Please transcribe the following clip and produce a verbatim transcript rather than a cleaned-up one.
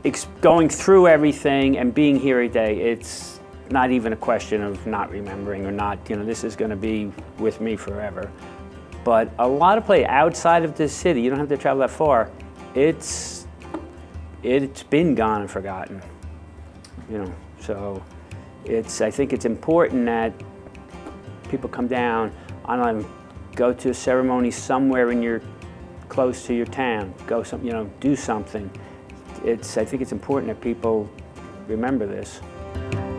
ex going through everything and being here a day, it's not even a question of not remembering or not, you know, this is going to be with me forever. But a lot of play outside of this city, you don't have to travel that far, it's, it's been gone and forgotten, you know. So it's, I think it's important that people come down, I don't know, go to a ceremony somewhere in your, close to your town, go some, you know, do something. It's, I think it's important that people remember this.